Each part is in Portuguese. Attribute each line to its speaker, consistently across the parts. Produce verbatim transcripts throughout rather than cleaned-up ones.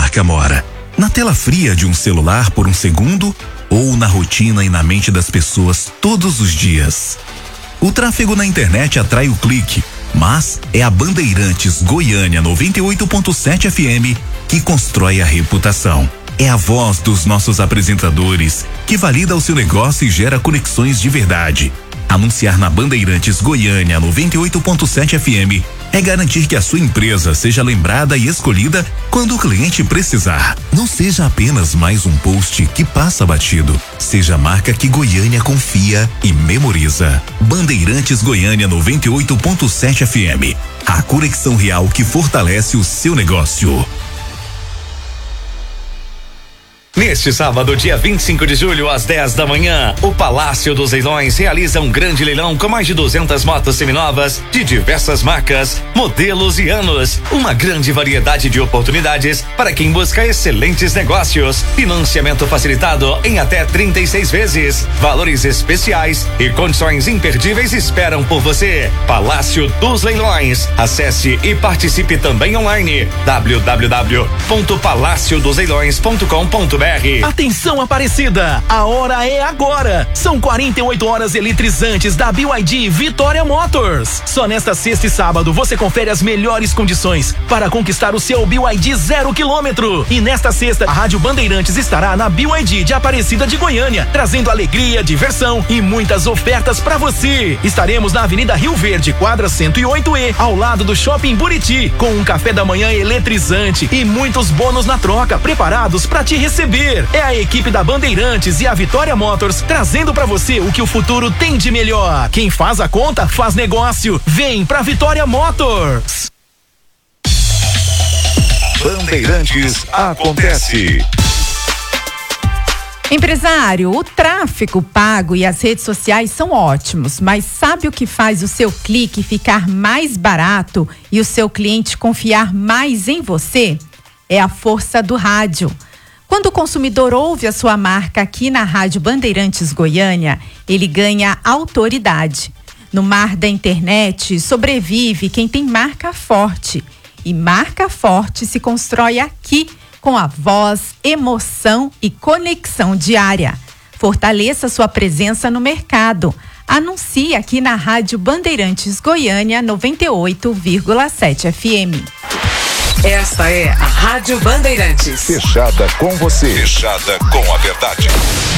Speaker 1: marca mora? Na tela fria de um celular por um segundo ou na rotina e na mente das pessoas todos os dias? O tráfego na internet atrai o clique, mas é a Bandeirantes Goiânia noventa e oito ponto sete F M que constrói a reputação. É a voz dos nossos apresentadores que valida o seu negócio e gera conexões de verdade. Anunciar na Bandeirantes Goiânia noventa e oito ponto sete F M é garantir que a sua empresa seja lembrada e escolhida quando o cliente precisar. Não seja apenas mais um post que passa batido. Seja a marca que Goiânia confia e memoriza. Bandeirantes Goiânia noventa e oito ponto sete F M. A conexão real que fortalece o seu negócio.
Speaker 2: Neste sábado, dia vinte e cinco de julho, às dez da manhã, o Palácio dos Leilões realiza um grande leilão com mais de duzentas motos seminovas de diversas marcas, modelos e anos. Uma grande variedade de oportunidades para quem busca excelentes negócios. Financiamento facilitado em até trinta e seis vezes. Valores especiais e condições imperdíveis esperam por você. Palácio dos Leilões. Acesse e participe também online. w w w ponto palácio dos leilões ponto com ponto b r.
Speaker 3: Atenção, Aparecida! A hora é agora! São quarenta e oito horas eletrizantes da B Y D Vitória Motors. Só nesta sexta e sábado você confere as melhores condições para conquistar o seu B Y D zero quilômetro. E nesta sexta, a Rádio Bandeirantes estará na B Y D de Aparecida de Goiânia, trazendo alegria, diversão e muitas ofertas para você. Estaremos na Avenida Rio Verde, quadra cento e oito E, ao lado do Shopping Buriti, com um café da manhã eletrizante e muitos bônus na troca, preparados para te receber. É a equipe da Bandeirantes e a Vitória Motors trazendo pra você o que o futuro tem de melhor. Quem faz a conta, faz negócio. Vem pra Vitória Motors.
Speaker 4: Bandeirantes acontece.
Speaker 5: Empresário, o tráfego pago e as redes sociais são ótimos, mas sabe o que faz o seu clique ficar mais barato e o seu cliente confiar mais em você? É a força do rádio. Quando o consumidor ouve a sua marca aqui na Rádio Bandeirantes Goiânia, ele ganha autoridade. No mar da internet, sobrevive quem tem marca forte. E marca forte se constrói aqui, com a voz, emoção e conexão diária. Fortaleça sua presença no mercado. Anuncie aqui na Rádio Bandeirantes Goiânia noventa e oito vírgula sete F M.
Speaker 6: Esta é a Rádio Bandeirantes.
Speaker 4: Fechada com você. Fechada com a verdade.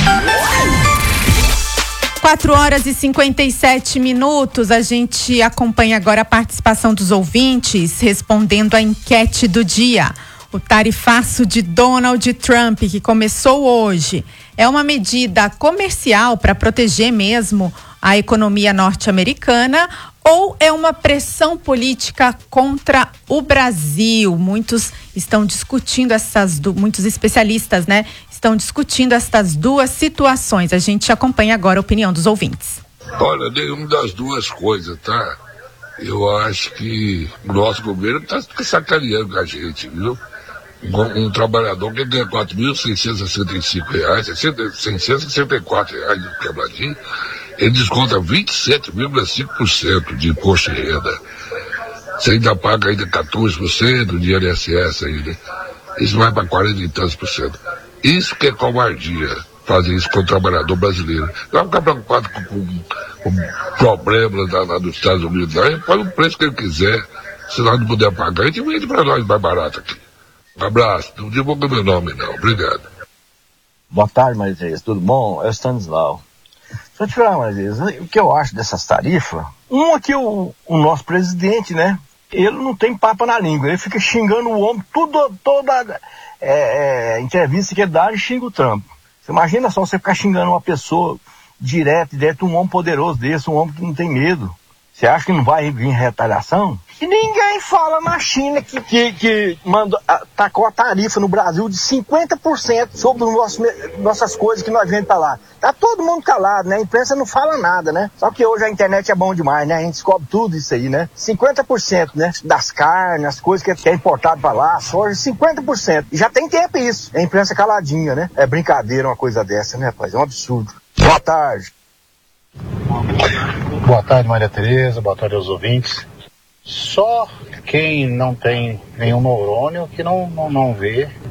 Speaker 5: quatro horas e cinquenta e sete minutos. A gente acompanha agora a participação dos ouvintes respondendo a enquete do dia. O tarifaço de Donald Trump, que começou hoje, é uma medida comercial para proteger mesmo a economia norte-americana ou é uma pressão política contra o Brasil? Muitos estão discutindo essas, du- muitos especialistas, né, estão discutindo essas duas situações. A gente acompanha agora a opinião dos ouvintes.
Speaker 7: Olha, nenhuma das duas coisas, tá? Eu acho que o nosso governo está sacaneando com a gente, viu? Um, um trabalhador que ganha quatro mil seiscentos e sessenta e cinco reais, seiscentos e sessenta e quatro reais de quebradinho, ele desconta vinte e sete vírgula cinco por cento de imposto de renda. Você ainda paga ainda quatorze por cento de I N S S ainda. Isso vai para quarenta e tantos por cento. Isso que é covardia, fazer isso com o trabalhador brasileiro. Não vai ficar preocupado com, com, com problemas lá, lá dos Estados Unidos. Lá, ele paga o preço que ele quiser. Se nós não puder pagar, a gente vende para nós mais barato aqui. Um abraço, não divulga meu nome não, obrigado.
Speaker 8: Boa tarde, Maria, tudo bom? É o Stanislau. Deixa eu te falar, Maria, o que eu acho dessas tarifas, uma que o, o nosso presidente, né, ele não tem papo na língua, ele fica xingando o homem, tudo, toda é, é, entrevista que ele dá, ele xinga o Trump. Você imagina só você ficar xingando uma pessoa direto, direto, um homem poderoso desse, um homem que não tem medo. Você acha que não vai vir retaliação? E ninguém fala na China que, que, que mandou, tacou a tarifa no Brasil de cinquenta por cento sobre os nossos, nossas coisas que nós vendemos pra lá. Tá todo mundo calado, né? A imprensa não fala nada, né? Só que hoje a internet é bom demais, né? A gente descobre tudo isso aí, né? cinquenta por cento, né? Das carnes, as coisas que é importado pra lá, soja, cinquenta por cento. E já tem tempo isso. A imprensa caladinha, né? É brincadeira uma coisa dessa, né, rapaz? É um absurdo. Boa tarde.
Speaker 9: Boa tarde, Maria Tereza, boa tarde aos ouvintes. Só quem não tem nenhum neurônio que não, não, não vê